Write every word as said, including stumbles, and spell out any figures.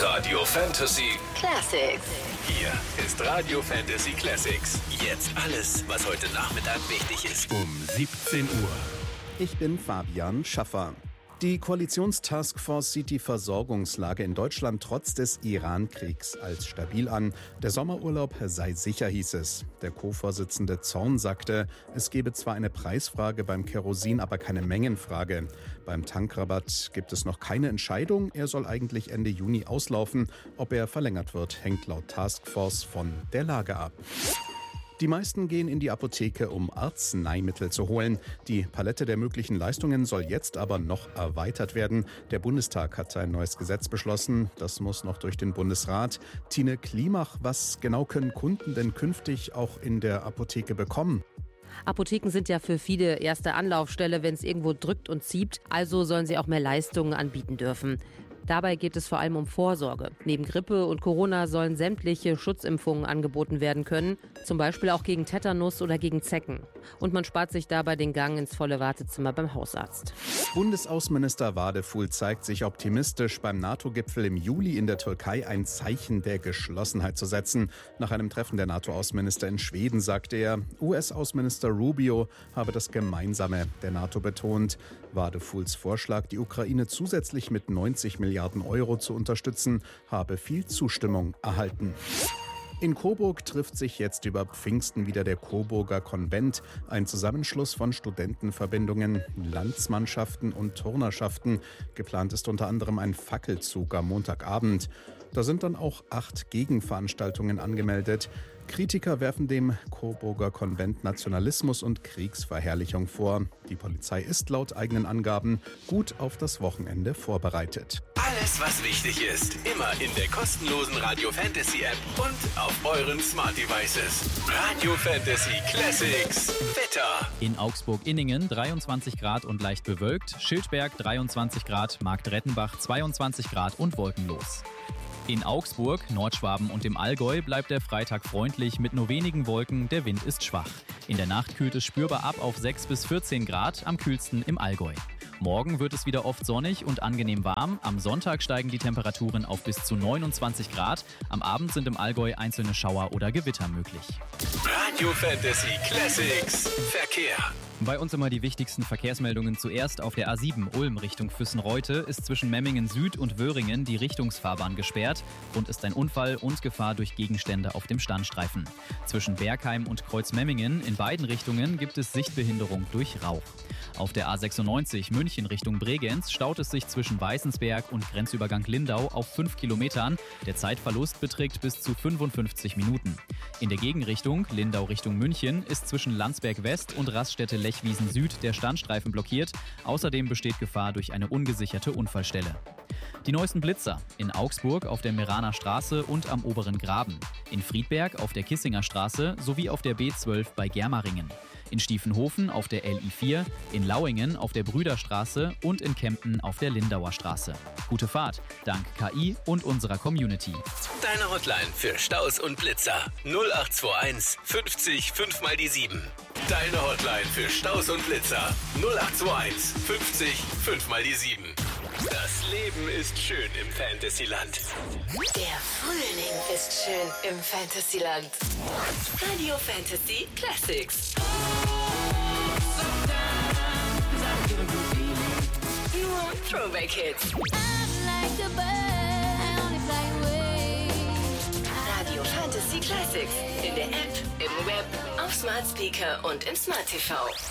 Radio Fantasy Classics. Hier ist Radio Fantasy Classics. Jetzt alles, was heute Nachmittag wichtig ist. Um siebzehn Uhr. Ich bin Fabian Schaffer. Die Koalitionstaskforce sieht die Versorgungslage in Deutschland trotz des Iran-Kriegs als stabil an. Der Sommerurlaub sei sicher, hieß es. Der Co-Vorsitzende Zorn sagte, es gebe zwar eine Preisfrage beim Kerosin, aber keine Mengenfrage. Beim Tankrabatt gibt es noch keine Entscheidung. Er soll eigentlich Ende Juni auslaufen. Ob er verlängert wird, hängt laut Taskforce von der Lage ab. Die meisten gehen in die Apotheke, um Arzneimittel zu holen. Die Palette der möglichen Leistungen soll jetzt aber noch erweitert werden. Der Bundestag hat ein neues Gesetz beschlossen. Das muss noch durch den Bundesrat. Tine Klimach, was genau können Kunden denn künftig auch in der Apotheke bekommen? Apotheken sind ja für viele erste Anlaufstelle, wenn es irgendwo drückt und zieht. Also sollen sie auch mehr Leistungen anbieten dürfen. Dabei geht es vor allem um Vorsorge. Neben Grippe und Corona sollen sämtliche Schutzimpfungen angeboten werden können, zum Beispiel auch gegen Tetanus oder gegen Zecken. Und man spart sich dabei den Gang ins volle Wartezimmer beim Hausarzt. Bundesaußenminister Wadefuhl zeigt sich optimistisch, beim NATO-Gipfel im Juli in der Türkei ein Zeichen der Geschlossenheit zu setzen. Nach einem Treffen der NATO-Außenminister in Schweden sagte er, U S-Außenminister Rubio habe das Gemeinsame der NATO betont. Wadefuhls Vorschlag, die Ukraine zusätzlich mit neunzig Milliarden Euro zu unterstützen, habe viel Zustimmung erhalten. In Coburg trifft sich jetzt über Pfingsten wieder der Coburger Konvent, ein Zusammenschluss von Studentenverbindungen, Landsmannschaften und Turnerschaften. Geplant ist unter anderem ein Fackelzug am Montagabend. Da sind dann auch acht Gegenveranstaltungen angemeldet. Kritiker werfen dem Coburger Konvent Nationalismus und Kriegsverherrlichung vor. Die Polizei ist laut eigenen Angaben gut auf das Wochenende vorbereitet. Alles, was wichtig ist, immer in der kostenlosen Radio Fantasy App und auf euren Smart Devices. Radio Fantasy Classics. Wetter. In Augsburg-Inningen dreiundzwanzig Grad und leicht bewölkt, Schildberg dreiundzwanzig Grad, Marktrettenbach zweiundzwanzig Grad und wolkenlos. In Augsburg, Nordschwaben und im Allgäu bleibt der Freitag freundlich mit nur wenigen Wolken, der Wind ist schwach. In der Nacht kühlt es spürbar ab auf sechs bis vierzehn Grad, am kühlsten im Allgäu. Morgen wird es wieder oft sonnig und angenehm warm. Am Sonntag steigen die Temperaturen auf bis zu neunundzwanzig Grad. Am Abend sind im Allgäu einzelne Schauer oder Gewitter möglich. Radio Fantasy Classics. Verkehr. Bei uns immer die wichtigsten Verkehrsmeldungen. Zuerst auf der A sieben Ulm Richtung Füssen-Reute ist zwischen Memmingen Süd und Wöhringen die Richtungsfahrbahn gesperrt. Grund ist ein Unfall und Gefahr durch Gegenstände auf dem Standstreifen. Zwischen Bergheim und Kreuzmemmingen in beiden Richtungen gibt es Sichtbehinderung durch Rauch. Auf der A sechsundneunzig München Richtung Bregenz staut es sich zwischen Weißensberg und Grenzübergang Lindau auf fünf Kilometern. Der Zeitverlust beträgt bis zu fünfundfünfzig Minuten. In der Gegenrichtung Lindau Richtung München ist zwischen Landsberg West und Raststätte Lechwiesen Süd der Standstreifen blockiert. Außerdem besteht Gefahr durch eine ungesicherte Unfallstelle. Die neuesten Blitzer in Augsburg auf der Meraner Straße und am Oberen Graben, in Friedberg auf der Kissinger Straße sowie auf der B zwölf bei Germaringen, in Stiefenhofen auf der L I vier, in Lauingen auf der Brüderstraße und in Kempten auf der Lindauer Straße. Gute Fahrt, dank K I und unserer Community. Deine Hotline für Staus und Blitzer null acht zwei eins fünfzig fünf mal die sieben. Deine Hotline für Staus und Blitzer null acht zwei eins fünfzig fünf mal die sieben. Das Leben ist schön im Fantasyland. Der Frühling ist schön im Fantasyland. Radio Fantasy Classics. Nur Throwback-Hits. Radio Fantasy Classics. In der App, im Web, auf Smart Speaker und im Smart T V.